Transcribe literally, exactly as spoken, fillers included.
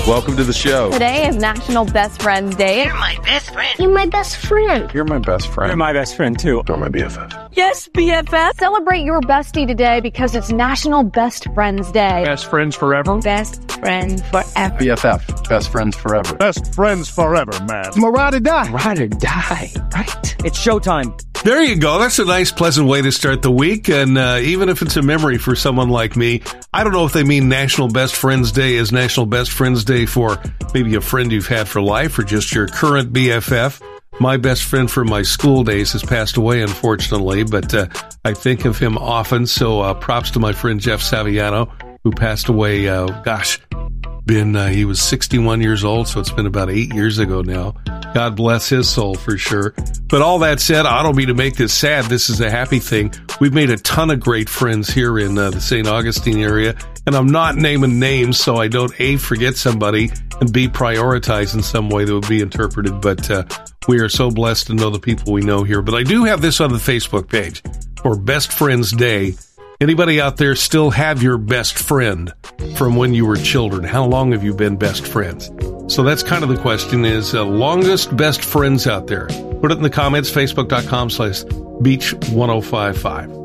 Welcome to the show. Today is National Best Friends Day. You're my best friend. You're my best friend. You're my best friend. You're my best friend, too. You're my B F F. Yes, B F F. Celebrate your bestie today because it's National Best Friends Day. Best friends forever. Best friend forever. B F F. Best friends forever. Best friends forever, man. Ride or die. Ride or die, right? It's showtime. There you go. That's a nice, pleasant way to start the week. And uh, even if it's a memory for someone like me, I don't know if they mean National Best Friends Day is National Best Friends Day for maybe a friend you've had for life or just your current B F F. My best friend from my school days has passed away, unfortunately, but uh, I think of him often. So uh, props to my friend Jeff Saviano, who passed away, uh, gosh, been uh, he was sixty-one years old, so it's been about eight years ago now. God bless his soul for sure. But all that said, I don't mean to make this sad. This is a happy thing. We've made a ton of great friends here in uh, the Saint Augustine area, and I'm not naming names so I don't A, forget somebody, and B, prioritize in some way that would be interpreted. But uh, we are so blessed to know the people we know here. But I do have this on the Facebook page for Best Friends Day. Anybody out there still have your best friend from when you were children? How long have you been best friends? So that's kind of the question is uh, longest best friends out there. Put it in the comments, facebook.com slash beach1055.